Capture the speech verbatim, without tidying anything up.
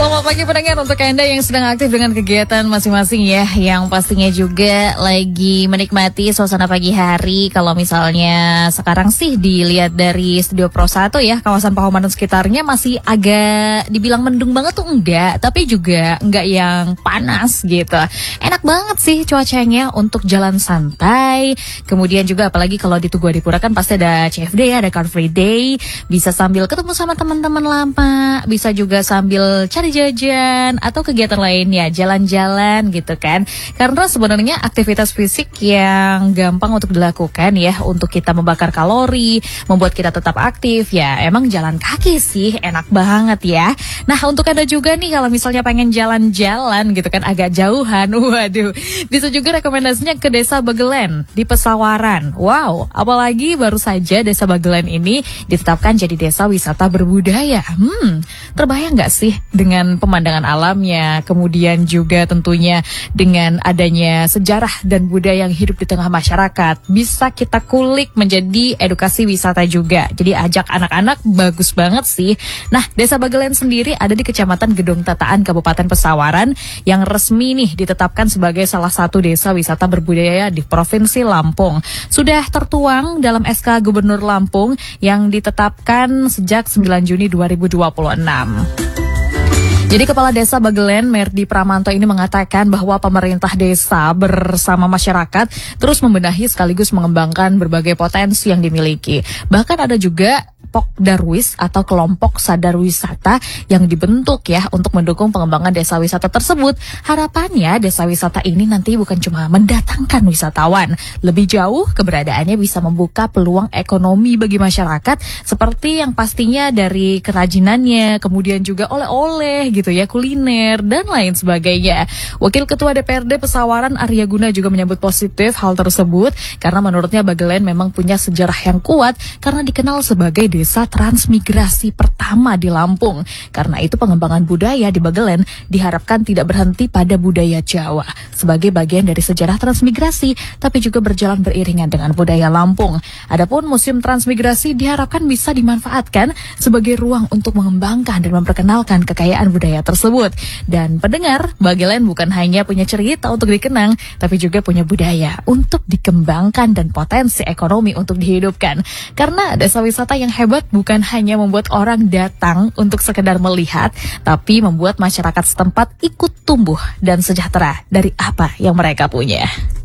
Selamat pagi pendengar, untuk Anda yang sedang aktif dengan kegiatan masing-masing ya, yang pastinya juga lagi menikmati suasana pagi hari. Kalau misalnya sekarang sih dilihat dari Studio Pro satu ya, kawasan Pahoman dan sekitarnya masih agak dibilang mendung banget tuh enggak, tapi juga enggak yang panas gitu. Enak banget sih cuacanya untuk jalan santai. Kemudian juga apalagi kalau di Tugu Adipura kan pasti ada C F D ya, ada Car Free Day. Bisa sambil ketemu sama teman-teman lama, bisa juga sambil cari jajan atau kegiatan lainnya, jalan-jalan gitu kan. Karena sebenarnya aktivitas fisik yang gampang untuk dilakukan ya, untuk kita membakar kalori, membuat kita tetap aktif ya, emang jalan kaki sih enak banget ya. Nah, untuk Anda juga nih kalau misalnya pengen jalan-jalan gitu kan agak jauhan, waduh, bisa juga rekomendasinya ke Desa Bagelen di Pesawaran. Wow, apalagi baru saja Desa Bagelen ini ditetapkan jadi desa wisata berbudaya. Hmm, terbayang nggak sih dengan pemandangan alamnya, kemudian juga tentunya dengan adanya sejarah dan budaya yang hidup di tengah masyarakat, bisa kita kulik menjadi edukasi wisata juga. Jadi ajak anak-anak bagus banget sih. Nah, Desa Bagelen sendiri ada di Kecamatan Gedong Tataan, Kabupaten Pesawaran, yang resmi nih ditetapkan sebagai salah satu desa wisata berbudaya di Provinsi Lampung. Sudah tertuang dalam S K Gubernur Lampung yang ditetapkan sejak sembilan Juni dua ribu dua puluh enam. Jadi Kepala Desa Bagelen, Merdi Pramanto ini mengatakan bahwa pemerintah desa bersama masyarakat terus membenahi sekaligus mengembangkan berbagai potensi yang dimiliki. Bahkan ada juga Pokdarwis atau kelompok sadar wisata yang dibentuk ya untuk mendukung pengembangan desa wisata tersebut. Harapannya desa wisata ini nanti bukan cuma mendatangkan wisatawan, lebih jauh keberadaannya bisa membuka peluang ekonomi bagi masyarakat seperti yang pastinya dari kerajinannya, kemudian juga oleh-oleh gitu ya, kuliner dan lain sebagainya. Wakil Ketua D P R D Pesawaran Arya Guna juga menyambut positif hal tersebut karena menurutnya Bagelen memang punya sejarah yang kuat karena dikenal sebagai desa Desa transmigrasi pertama di Lampung. Karena itu pengembangan budaya di Bagelen diharapkan tidak berhenti pada budaya Jawa sebagai bagian dari sejarah transmigrasi, tapi juga berjalan beriringan dengan budaya Lampung. Adapun Museum Transmigrasi diharapkan bisa dimanfaatkan sebagai ruang untuk mengembangkan dan memperkenalkan kekayaan budaya tersebut. Dan pendengar, Bagelen bukan hanya punya cerita untuk dikenang, tapi juga punya budaya untuk dikembangkan dan potensi ekonomi untuk dihidupkan. Karena desa wisata yang hebat bukan hanya membuat orang datang untuk sekedar melihat, tapi membuat masyarakat setempat ikut tumbuh dan sejahtera dari apa yang mereka punya.